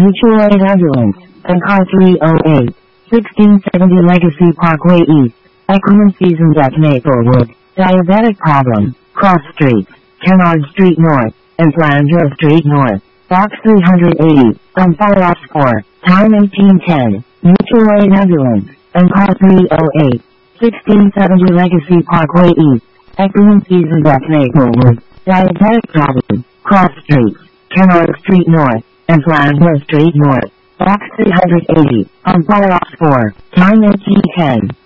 Mutual Aid Ambulance, and car 308, 1670 Legacy Parkway East, Equipment Seasons at Maplewood, Diabetic Problem, Cross Street, Kennard Street North, and Flandreau Street North, Box 380, on Firehouse 4, time 1810, Mutual Aid Ambulance, and car 308, 1670 Legacy Parkway East, Equipment Seasons at Maplewood, Diabetic Problem, Cross Street, Kennard Street North, and Flandreau Street North, Box 380, on Firehouse 4, time 1810.